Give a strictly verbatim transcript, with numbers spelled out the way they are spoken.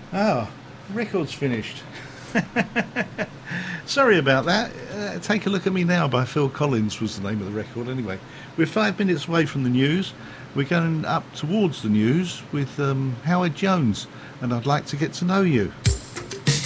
Oh, record's finished. Sorry about that. Uh, Take a Look at Me Now by Phil Collins was the name of the record anyway. We're five minutes away from the news. We're going up towards the news with um, Howard Jones, and I'd like to get to know you.